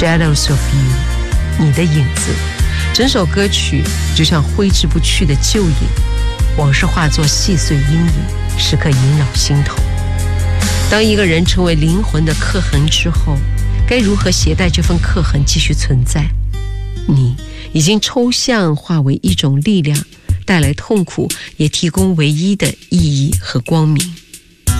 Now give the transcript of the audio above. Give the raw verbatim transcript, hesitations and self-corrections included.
Shadows of You， 你的影子。整首歌曲就像挥之不去的旧影，往事化作细碎阴影，时刻萦绕心头。当一个人成为灵魂的刻痕之后，该如何携带这份刻痕继续存在？你已经抽象化为一种力量，带来痛苦，也提供唯一的意义和光明。